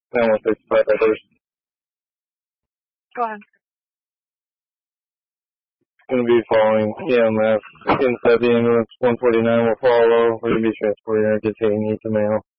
9165 others. Go ahead. Going to be following EMS. Inside the ambulance, 149 will follow. We're going to be transporting our detainee to Mayo.